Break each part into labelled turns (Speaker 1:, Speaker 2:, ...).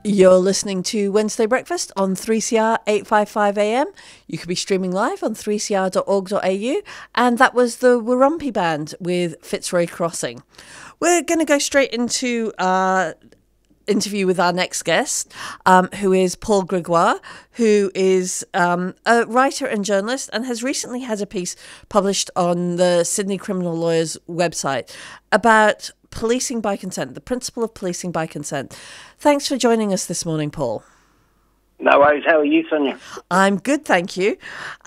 Speaker 1: You're listening to Wednesday Breakfast on 3CR 855 AM. You could be streaming live on 3cr.org.au. And that was the Warumpi Band with Fitzroy Crossing. We're going to go straight into our interview with our next guest, who is Paul Gregoire, who is a writer and journalist and has recently had a piece published on the Sydney Criminal Lawyers website about policing by consent, the principle of policing by consent. Thanks for joining us this morning, Paul.
Speaker 2: No worries. How are you, Sonia?
Speaker 1: I'm good, thank you.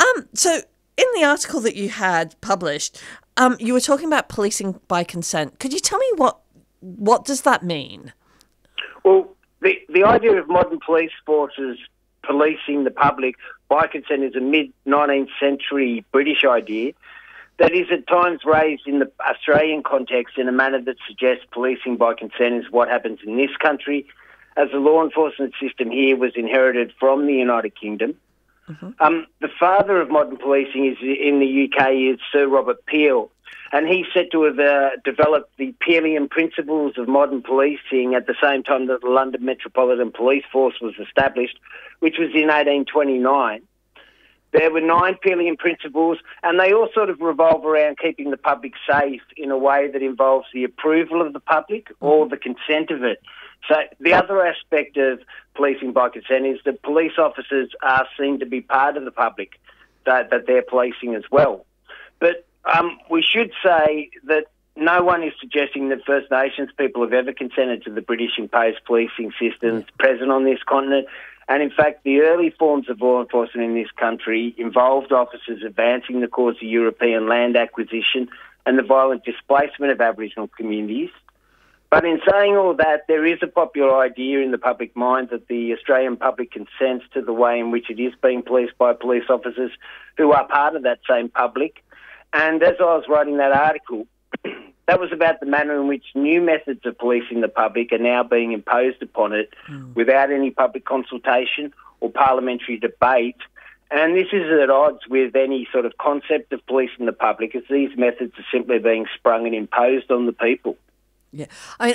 Speaker 1: So in the article that you had published, you were talking about policing by consent. Could you tell me what does that mean?
Speaker 2: Well, the idea of modern police forces policing the public by consent is a mid-19th century British idea that is at times raised in the Australian context in a manner that suggests policing by consent is what happens in this country, as the law enforcement system here was inherited from the United Kingdom. Mm-hmm. The father of modern policing is in the UK is Sir Robert Peel, and he's said to have developed the Peelian principles of modern policing at the same time that the London Metropolitan Police Force was established, which was in 1829. There were 9 Peelian principles, and they all sort of revolve around keeping the public safe in a way that involves the approval of the public or the consent of it. So the other aspect of policing by consent is that police officers are seen to be part of the public, that they're policing as well. But we should say that no one is suggesting that First Nations people have ever consented to the British-imposed policing systems present on this continent. And in fact, the early forms of law enforcement in this country involved officers advancing the cause of European land acquisition and the violent displacement of Aboriginal communities. But in saying all that, there is a popular idea in the public mind that the Australian public consents to the way in which it is being policed by police officers who are part of that same public. And as I was writing that article, that was about the manner in which new methods of policing the public are now being imposed upon it without any public consultation or parliamentary debate. And this is at odds with any sort of concept of policing the public, as these methods are simply being sprung and imposed on the people.
Speaker 1: Yeah,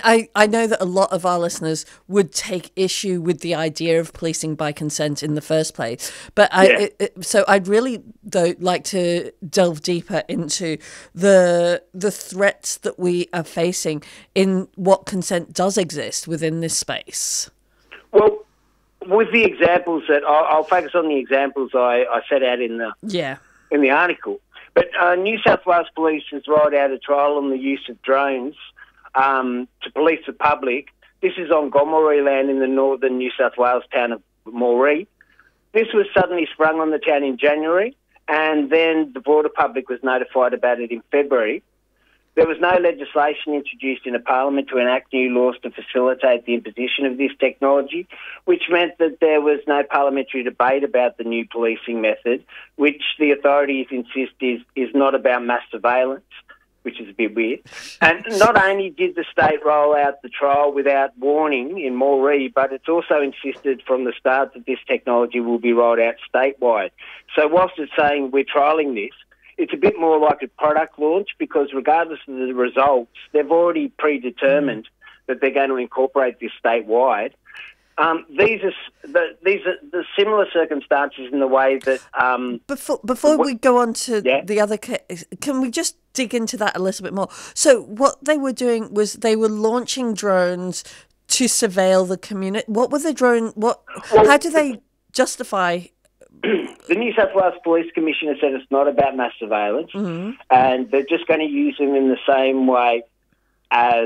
Speaker 1: I know that a lot of our listeners would take issue with the idea of policing by consent in the first place. But so I'd really, though, like to delve deeper into the threats that we are facing in what consent does exist within this space.
Speaker 2: Well, with the examples that I'll focus on the examples I set out in the article. But New South Wales Police has rolled out a trial on the use of drones to police the public. This is on Gomeroi land in the northern New South Wales town of Moree. This was suddenly sprung on the town in January, and then the broader public was notified about it in February. There was no legislation introduced in a parliament to enact new laws to facilitate the imposition of this technology, which meant that there was no parliamentary debate about the new policing method, which the authorities insist is not about mass surveillance, which is a bit weird. And not only did the state roll out the trial without warning in Moree, but it's also insisted from the start that this technology will be rolled out statewide. So whilst it's saying we're trialling this, it's a bit more like a product launch, because regardless of the results, they've already predetermined that they're going to incorporate this statewide. These are the similar circumstances in the way that...
Speaker 1: Before we go on to the other case, can we just dig into that a little bit more? So what they were doing was they were launching drones to surveil the community. What were the drone... How do they justify...
Speaker 2: The New South Wales Police Commissioner said it's not about mass surveillance, and they're just going to use them in the same way as...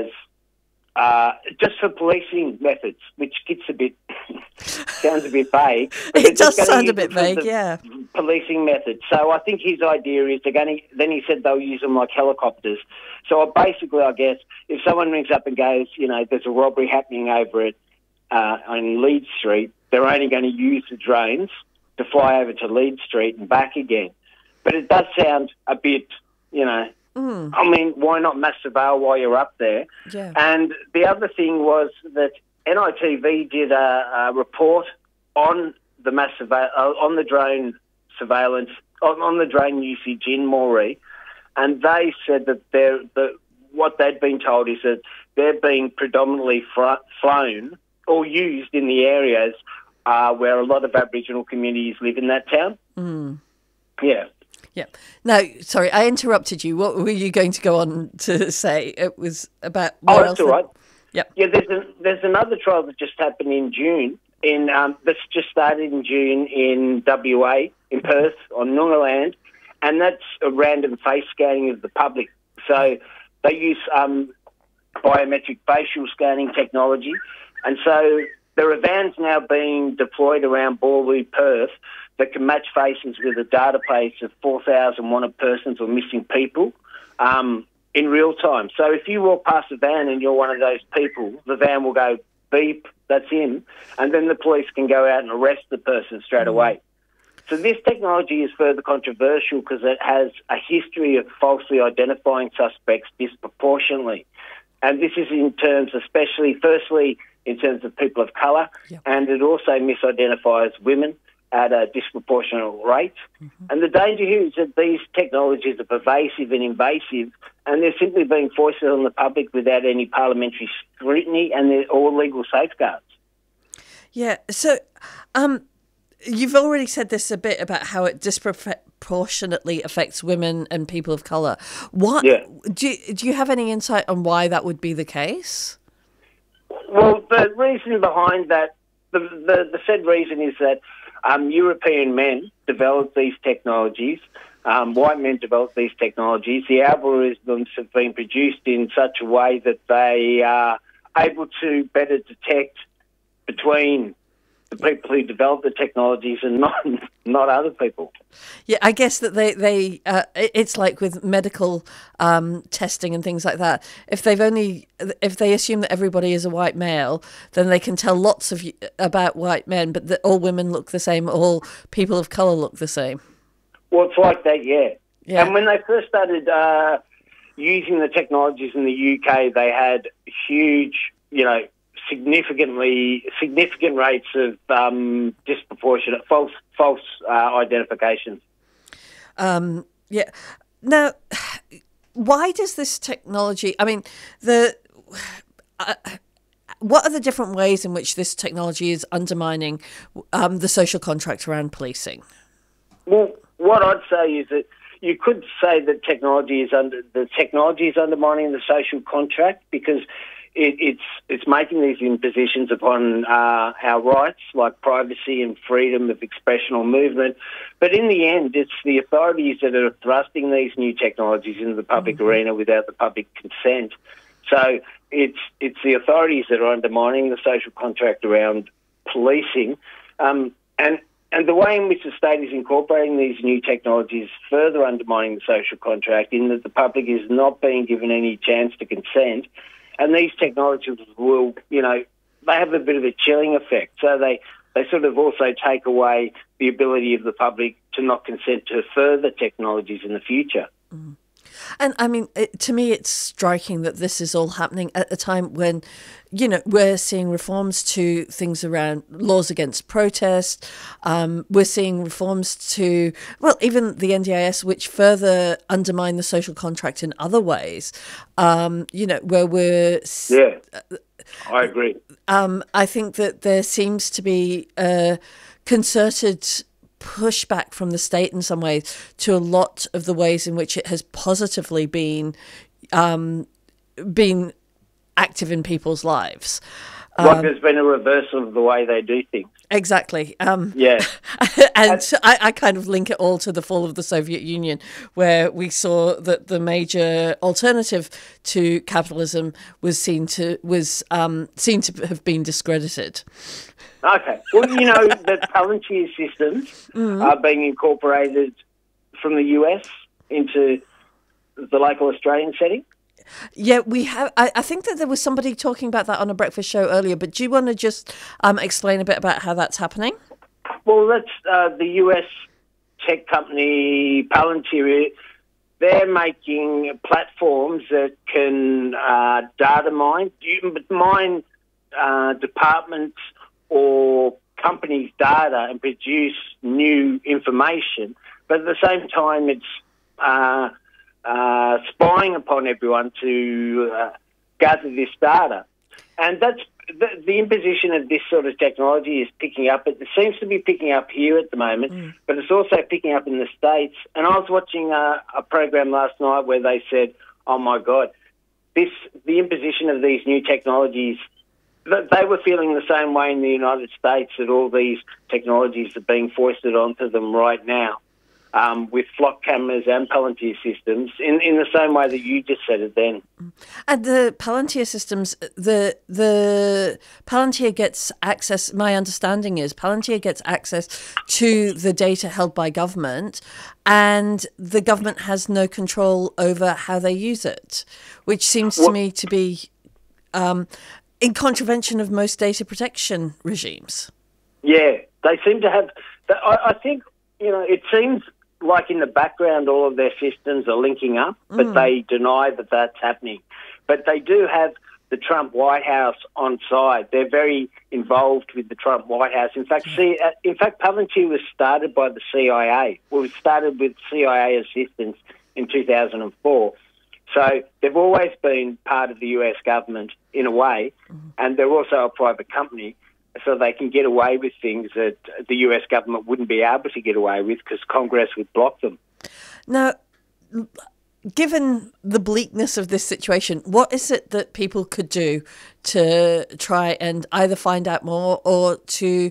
Speaker 2: just for policing methods, which gets a bit, sounds a bit vague.
Speaker 1: It does sound a bit vague, yeah.
Speaker 2: Policing methods. So I think his idea is then he said they'll use them like helicopters. So basically, I guess, if someone rings up and goes, there's a robbery happening over on Leeds Street, they're only going to use the drones to fly over to Leeds Street and back again. But it does sound a bit, I mean, why not mass surveil while you're up there?
Speaker 1: Yeah.
Speaker 2: And the other thing was that NITV did a report on the on the drone surveillance, on the drone usage in Moree, and they said that what they'd been told is that they're being predominantly flown or used in the areas where a lot of Aboriginal communities live in that town.
Speaker 1: Mm.
Speaker 2: Yeah.
Speaker 1: Yeah. Now, sorry, I interrupted you. What were you going to go on to say? It was about where else?
Speaker 2: That's all right.
Speaker 1: Yep.
Speaker 2: Yeah, there's another trial that just happened in June. That's just started in June in WA, in Perth, on Noongar land, and that's a random face scanning of the public. So they use biometric facial scanning technology, and so there are vans now being deployed around Boorloo, Perth, that can match faces with a database of 4,000 wanted persons or missing people in real time. So if you walk past a van and you're one of those people, the van will go, beep, that's him, and then the police can go out and arrest the person straight away. So this technology is further controversial because it has a history of falsely identifying suspects disproportionately. And this is in terms, firstly, in terms of people of colour, and it also misidentifies women at a disproportionate rate. Mm-hmm. And the danger here is that these technologies are pervasive and invasive, and they're simply being foisted on the public without any parliamentary scrutiny or legal safeguards.
Speaker 1: Yeah, so you've already said this a bit about how it disproportionately affects women and people of colour. Do you have any insight on why that would be the case?
Speaker 2: Well, the reason behind that, the said reason is that European men developed these technologies, white men developed these technologies. The algorithms have been produced in such a way that they are able to better detect between the people who develop the technologies and not other people.
Speaker 1: Yeah, I guess that they it's like with medical testing and things like that. If they assume that everybody is a white male, then they can tell lots about white men, but that all women look the same, all people of colour look the same.
Speaker 2: Well, it's like that, yeah. And when they first started using the technologies in the UK, they had huge, significant rates of disproportionate false identifications.
Speaker 1: Yeah. Now, why does this technology? I mean, what are the different ways in which this technology is undermining the social contract around policing?
Speaker 2: Well, what I'd say is that you could say that technology is undermining the social contract because it's making these impositions upon our rights, like privacy and freedom of expression or movement. But in the end, it's the authorities that are thrusting these new technologies into the public arena without the public consent. So it's the authorities that are undermining the social contract around policing. And the way in which the state is incorporating these new technologies is further undermining the social contract in that the public is not being given any chance to consent. And these technologies will, they have a bit of a chilling effect. So they sort of also take away the ability of the public to not consent to further technologies in the future.
Speaker 1: Mm. And I mean, to me, it's striking that this is all happening at a time when, we're seeing reforms to things around laws against protest. We're seeing reforms to, even the NDIS, which further undermine the social contract in other ways. Where we're...
Speaker 2: Yeah, I agree.
Speaker 1: I think that there seems to be a concerted pushback from the state in some ways to a lot of the ways in which it has positively been active in people's lives.
Speaker 2: There's been a reversal of the way they do things.
Speaker 1: Exactly.
Speaker 2: Yeah.
Speaker 1: And I kind of link it all to the fall of the Soviet Union, where we saw that the major alternative to capitalism was seen to have been discredited.
Speaker 2: Okay. Well, the Palantir systems are being incorporated from the US into the local Australian setting.
Speaker 1: Yeah, we have. I think that there was somebody talking about that on a breakfast show earlier, but do you want to just explain a bit about how that's happening?
Speaker 2: Well, that's the US tech company Palantir. They're making platforms that can data mine departments or companies' data and produce new information, but at the same time it's spying upon everyone to gather this data. And that's the imposition of this sort of technology is picking up. It seems to be picking up here at the moment, but it's also picking up in the States. And I was watching a program last night where they said, oh, my God, the imposition of these new technologies, they were feeling the same way in the United States, that all these technologies are being foisted onto them right now. With flock cameras and Palantir systems, in the same way that you just said it then.
Speaker 1: And the Palantir systems, the Palantir gets access, my understanding is Palantir gets access to the data held by government, and the government has no control over how they use it, which seems to me to be in contravention of most data protection regimes. Yeah,
Speaker 2: they seem to have, I think, it seems like in the background all of their systems are linking up, but they deny that that's happening. But they do have the Trump White House on side. They're very involved with the Trump White House. In fact, Palantir was started by the CIA. Well, it started with CIA assistance in 2004. So they've always been part of the US government in a way, and they're also a private company. So they can get away with things that the US government wouldn't be able to get away with because Congress would block them.
Speaker 1: Now, given the bleakness of this situation, what is it that people could do to try and either find out more or to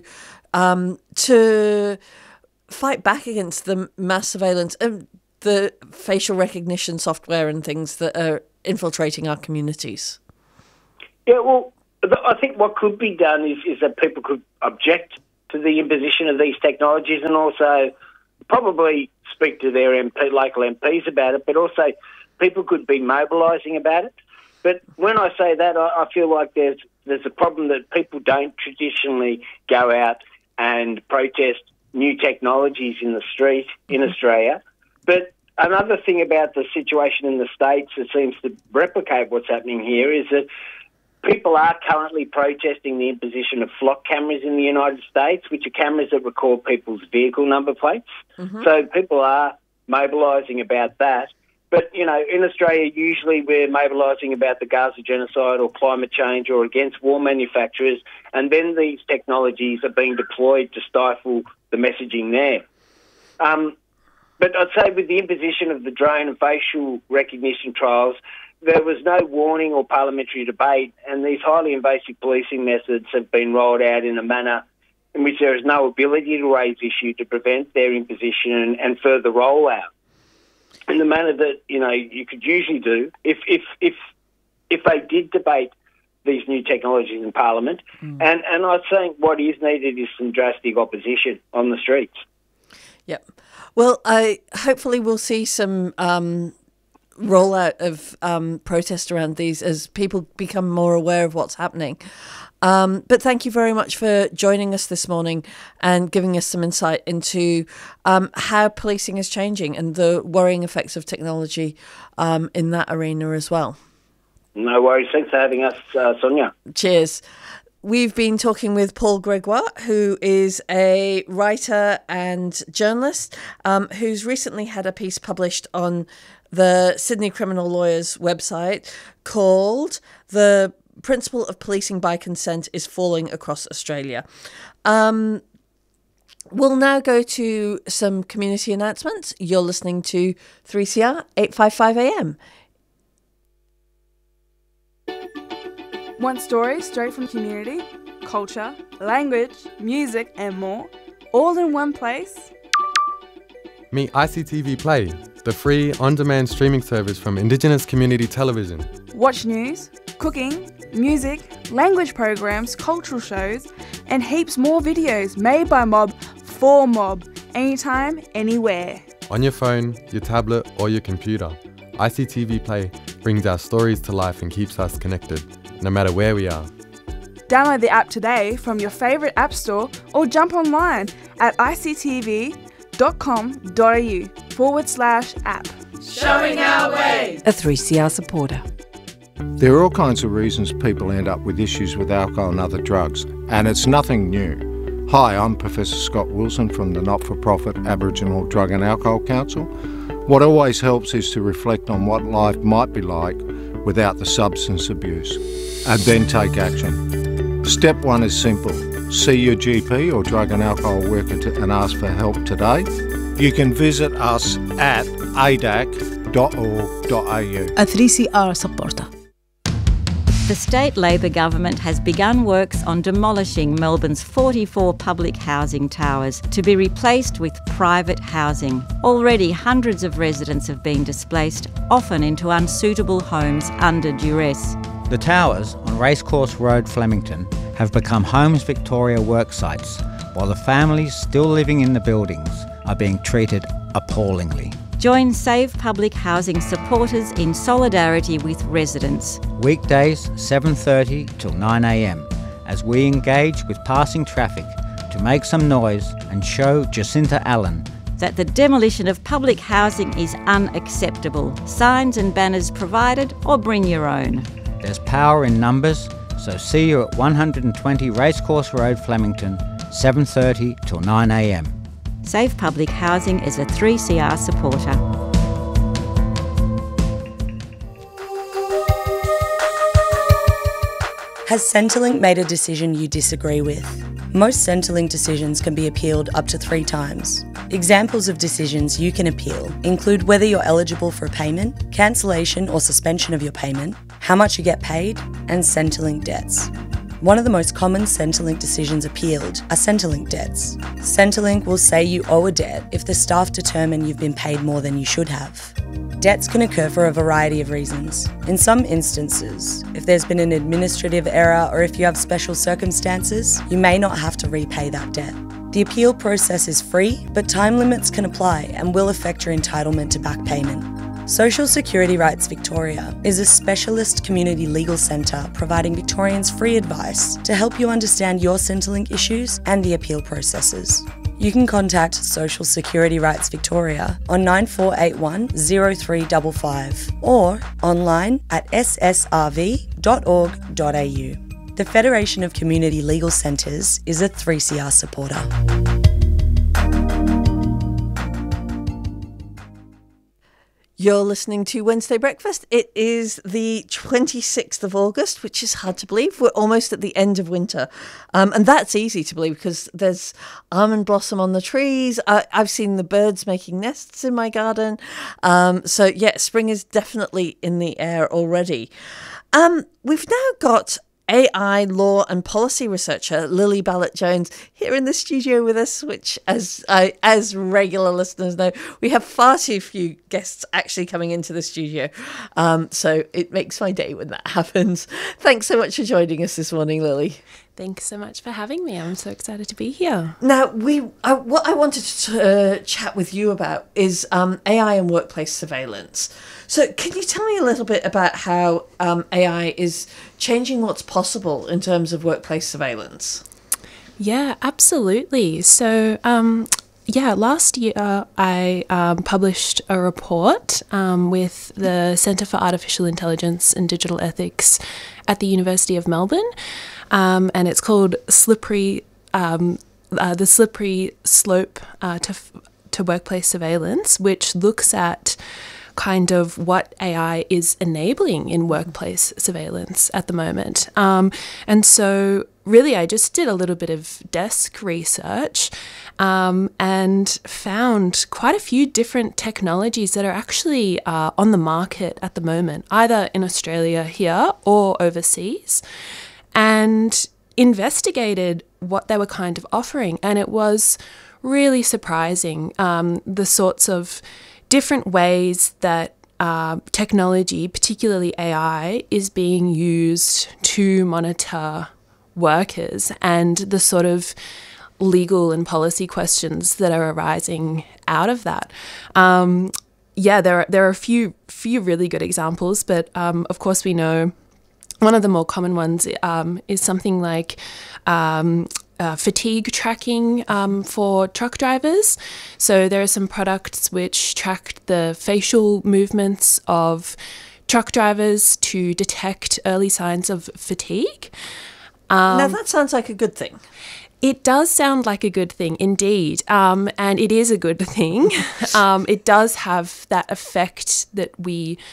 Speaker 1: fight back against the mass surveillance and the facial recognition software and things that are infiltrating our communities?
Speaker 2: Yeah, well, I think what could be done is that people could object to the imposition of these technologies and also probably speak to their local MPs about it, but also people could be mobilising about it. But when I say that, I feel like there's a problem that people don't traditionally go out and protest new technologies in the street in Australia. But another thing about the situation in the States that seems to replicate what's happening here is that people are currently protesting the imposition of flock cameras in the United States, which are cameras that record people's vehicle number plates. So people are mobilising about that. But, in Australia, usually we're mobilising about the Gaza genocide or climate change or against war manufacturers, and then these technologies are being deployed to stifle the messaging there. But I'd say with the imposition of the drone and facial recognition trials, there was no warning or parliamentary debate, and these highly invasive policing methods have been rolled out in a manner in which there is no ability to raise issue to prevent their imposition and further rollout in the manner that, you could usually do if they did debate these new technologies in Parliament. And I think what is needed is some drastic opposition on the streets.
Speaker 1: Yep. Well, hopefully we'll see some rollout of protest around these as people become more aware of what's happening. But thank you very much for joining us this morning and giving us some insight into how policing is changing and the worrying effects of technology in that arena as well.
Speaker 2: No worries. Thanks for having us, Sonia.
Speaker 1: Cheers. We've been talking with Paul Gregoire, who is a writer and journalist who's recently had a piece published on the Sydney Criminal Lawyers website called "The Principle of Policing by Consent is Falling Across Australia." We'll now go to some community announcements. You're listening to 3CR 855 AM.
Speaker 3: Want stories straight from community, culture, language, music and more, all in one place?
Speaker 4: Meet ICTV Play, the free on-demand streaming service from Indigenous Community Television.
Speaker 3: Watch news, cooking, music, language programs, cultural shows, and heaps more videos made by Mob for Mob, anytime, anywhere.
Speaker 4: On your phone, your tablet or your computer, ICTV Play brings our stories to life and keeps us connected, no matter where we are.
Speaker 3: Download the app today from your favourite app store or jump online at ictv.com.au/app.
Speaker 5: Showing our way.
Speaker 6: A 3CR supporter.
Speaker 7: There are all kinds of reasons people end up with issues with alcohol and other drugs, and it's nothing new. Hi, I'm Professor Scott Wilson from the not-for-profit Aboriginal Drug and Alcohol Council. What always helps is to reflect on what life might be like without the substance abuse, and then take action. Step 1 is simple. See your GP or drug and alcohol worker and ask for help today. You can visit us at adac.org.au.
Speaker 6: A 3CR supporter.
Speaker 8: The state Labor government has begun works on demolishing Melbourne's 44 public housing towers to be replaced with private housing. Already hundreds of residents have been displaced, often into unsuitable homes under duress.
Speaker 9: The towers on Racecourse Road, Flemington, have become Homes Victoria work sites, while the families still living in the buildings are being treated appallingly.
Speaker 8: Join Save Public Housing supporters in solidarity with residents.
Speaker 9: Weekdays 7:30 till 9 a.m. as we engage with passing traffic to make some noise and show Jacinta Allen
Speaker 8: that the demolition of public housing is unacceptable. Signs and banners provided, or bring your own.
Speaker 9: There's power in numbers, so see you at 120 Racecourse Road, Flemington, 7:30 till 9 a.m.
Speaker 8: Save Public Housing is a 3CR supporter.
Speaker 10: Has Centrelink made a decision you disagree with? Most Centrelink decisions can be appealed up to 3 times. Examples of decisions you can appeal include whether you're eligible for a payment, cancellation or suspension of your payment, how much you get paid, and Centrelink debts. One of the most common Centrelink decisions appealed are Centrelink debts. Centrelink will say you owe a debt if the staff determine you've been paid more than you should have. Debts can occur for a variety of reasons. In some instances, if there's been an administrative error or if you have special circumstances, you may not have to repay that debt. The appeal process is free, but time limits can apply and will affect your entitlement to back payment. Social Security Rights Victoria is a specialist community legal centre providing Victorians free advice to help you understand your Centrelink issues and the appeal processes. You can contact Social Security Rights Victoria on 9481 0355 or online at ssrv.org.au. The Federation of Community Legal Centres is a 3CR supporter.
Speaker 1: You're listening to Wednesday Breakfast. It is the 26th of August, which is hard to believe. We're almost at the end of winter. And that's easy to believe because there's almond blossom on the trees. I've seen the birds making nests in my garden. So, yeah, spring is definitely in the air already. We've now got AI law and policy researcher Lily Ballett-Jones here in the studio with us, which, as regular listeners know, we have far too few guests actually coming into the studio. So it makes my day when that happens. Thanks so much for joining us this morning, Lily.
Speaker 11: Thanks so much for having me. I'm so excited to be here.
Speaker 1: Now, what I wanted to chat with you about is AI and workplace surveillance. So can you tell me a little bit about how AI is changing what's possible in terms of workplace surveillance?
Speaker 11: Yeah, absolutely. So, last year I published a report with the Centre for Artificial Intelligence and Digital Ethics at the University of Melbourne. And it's called the Slippery Slope to Workplace Surveillance, which looks at kind of what AI is enabling in workplace surveillance at the moment. And so really I just did a little bit of desk research and found quite a few different technologies that are actually on the market at the moment, either in Australia here or overseas, and investigated what they were kind of offering. And it was really surprising, the sorts of different ways that technology, particularly AI, is being used to monitor workers and the sort of legal and policy questions that are arising out of that. There are a few really good examples, but of course we know one of the more common ones is something like fatigue tracking for truck drivers. So there are some products which track the facial movements of truck drivers to detect early signs of fatigue.
Speaker 1: Now that sounds like a good thing.
Speaker 11: It does sound like a good thing indeed, and it is a good thing. It does have that effect that we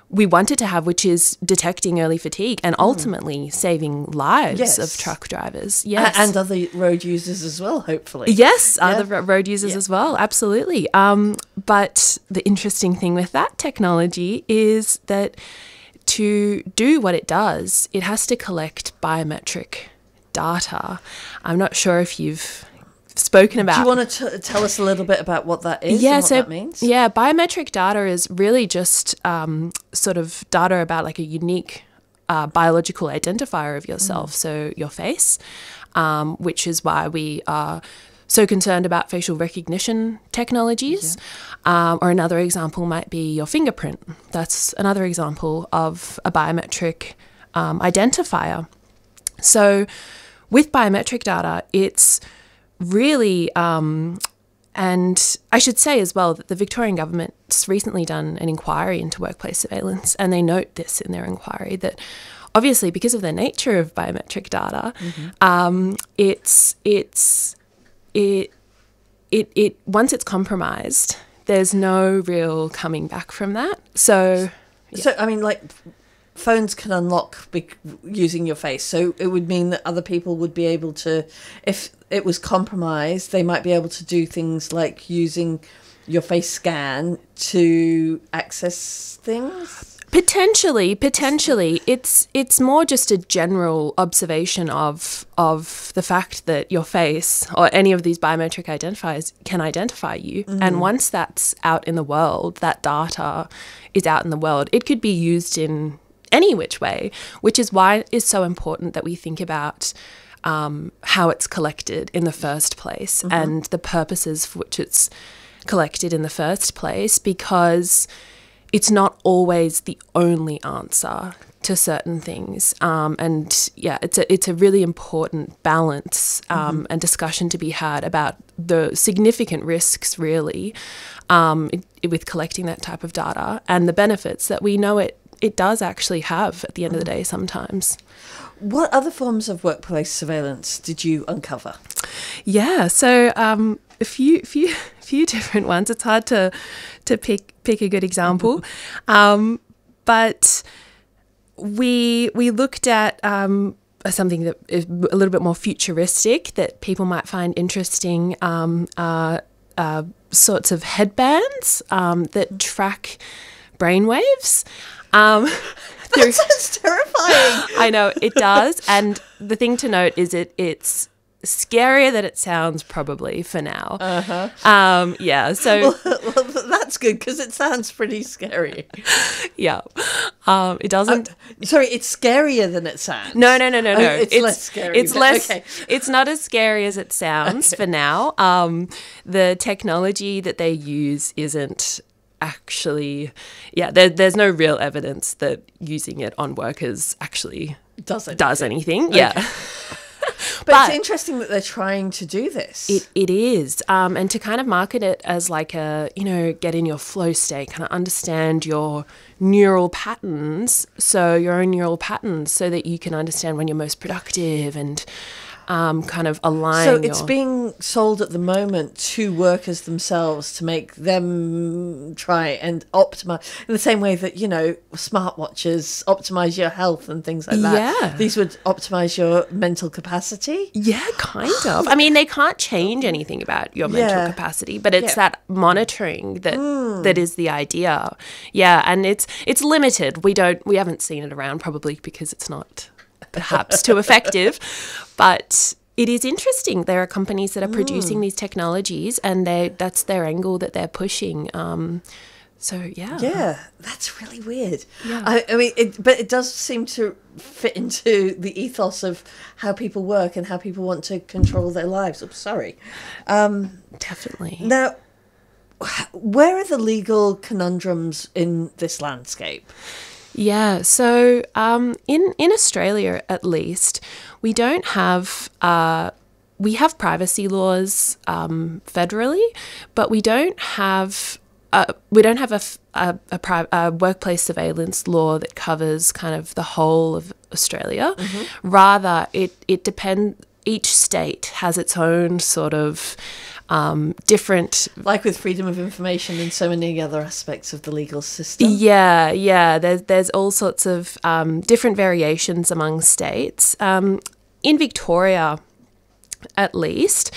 Speaker 11: we wanted to have, which is detecting early fatigue and ultimately saving lives of truck drivers. Yes.
Speaker 1: And other road users as well, hopefully.
Speaker 11: Yes, other road users as well, absolutely. But the interesting thing with that technology is that to do what it does, it has to collect biometric data. I'm not sure if you've spoken about.
Speaker 1: Do you want to tell us a little bit about what that is and what that means?
Speaker 11: Yeah, biometric data is really just sort of data about like a unique biological identifier of yourself, so your face, which is why we are so concerned about facial recognition technologies. Or another example might be your fingerprint. That's another example of a biometric identifier. So with biometric data, it's really, and I should say as well that the Victorian government's recently done an inquiry into workplace surveillance, and they note this in their inquiry that obviously because of the nature of biometric data, it once it's compromised, there's no real coming back from that. So
Speaker 1: I mean, like, phones can unlock using your face, so it would mean that other people would be able to, if it was compromised, they might be able to do things like using your face scan to access things?
Speaker 11: Potentially. It's more just a general observation of the fact that your face or any of these biometric identifiers can identify you. And once that's out in the world, that data is out in the world, it could be used in any which way, which is why it's so important that we think about how it's collected in the first place and the purposes for which it's collected in the first place, because it's not always the only answer to certain things. And yeah, it's a really important balance and discussion to be had about the significant risks really with collecting that type of data and the benefits that we know it does actually have at the end of the day sometimes.
Speaker 1: What other forms of workplace surveillance did you uncover?
Speaker 11: Yeah, so a few different ones. It's hard to pick a good example, but we looked at something that is a little bit more futuristic that people might find interesting. Sorts of headbands that track brainwaves.
Speaker 1: That sounds terrifying.
Speaker 11: I know, it does. And the thing to note is it's scarier than it sounds probably for now. Yeah, so...
Speaker 1: Well, that's good because it sounds pretty scary.
Speaker 11: Yeah. It doesn't...
Speaker 1: Sorry, it's scarier than it sounds.
Speaker 11: No.
Speaker 1: It's less scary.
Speaker 11: It's less...
Speaker 1: Okay.
Speaker 11: It's not as scary as it sounds for now. The technology that they use isn't... actually, there's no real evidence that using it on workers actually does anything.
Speaker 1: Okay.
Speaker 11: Yeah.
Speaker 1: But it's interesting that they're trying to do this.
Speaker 11: It is. And to kind of market it as like a, get in your flow state, kind of understand your neural patterns. So your own neural patterns so that you can understand when you're most productive and kind of align.
Speaker 1: So it's being sold at the moment to workers themselves to make them try and optimize in the same way that, smartwatches optimize your health and things like that.
Speaker 11: Yeah.
Speaker 1: These would optimize your mental capacity.
Speaker 11: Yeah, kind of. I mean, they can't change anything about your mental capacity, but it's that monitoring that is the idea. Yeah, and it's limited. We haven't seen it around probably because it's not perhaps too effective, but it is interesting. There are companies that are producing these technologies and that's their angle that they're pushing.
Speaker 1: Yeah, that's really weird.
Speaker 11: Yeah.
Speaker 1: I mean, but it does seem to fit into the ethos of how people work and how people want to control their lives. I'm sorry.
Speaker 11: Definitely.
Speaker 1: Now, where are the legal conundrums in this landscape?
Speaker 11: Yeah, so in Australia at least, we don't have we have privacy laws federally, but we don't have a workplace surveillance law that covers kind of the whole of Australia. Rather, it depends. Each state has its own sort of different...
Speaker 1: Like with freedom of information and so many other aspects of the legal system.
Speaker 11: Yeah. There's all sorts of different variations among states. In Victoria, at least,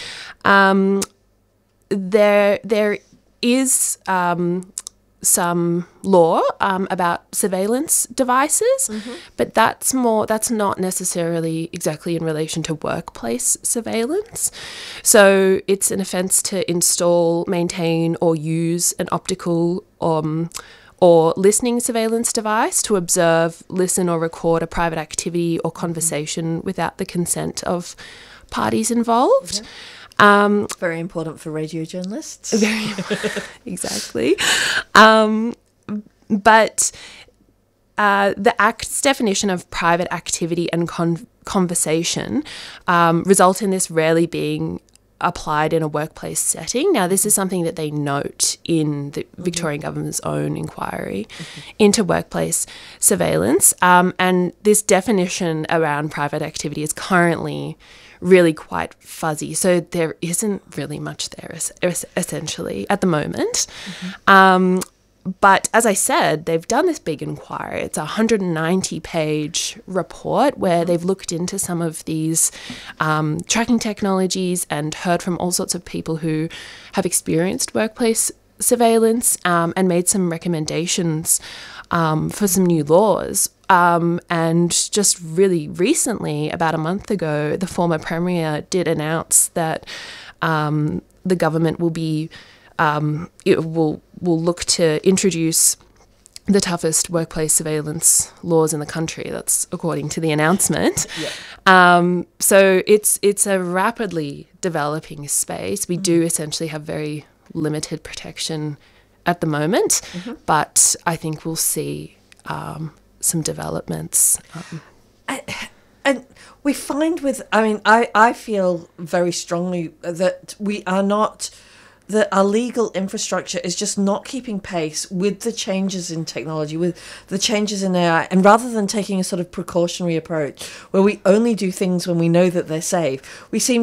Speaker 11: there is some law about surveillance devices, but that's not necessarily exactly in relation to workplace surveillance. So it's an offence to install, maintain, or use an optical or listening surveillance device to observe, listen, or record a private activity or conversation without the consent of parties involved.
Speaker 1: Very important for radio journalists.
Speaker 11: Exactly. But the Act's definition of private activity and conversation result in this rarely being applied in a workplace setting. Now, this is something that they note in the Victorian government's own inquiry into workplace surveillance. And this definition around private activity is currently really quite fuzzy. So there isn't really much there, essentially, at the moment. But as I said, they've done this big inquiry. It's a 190-page report where they've looked into some of these tracking technologies and heard from all sorts of people who have experienced workplace surveillance and made some recommendations for some new laws. And just really recently, about a month ago, the former Premier did announce that the government will be will look to introduce the toughest workplace surveillance laws in the country. That's according to the announcement. So it's a rapidly developing space. We do essentially have very limited protection at the moment, but I think we'll see some developments.
Speaker 1: And we find I feel very strongly that we are not... that our legal infrastructure is just not keeping pace with the changes in technology, with the changes in AI. And rather than taking a sort of precautionary approach where we only do things when we know that they're safe, we seem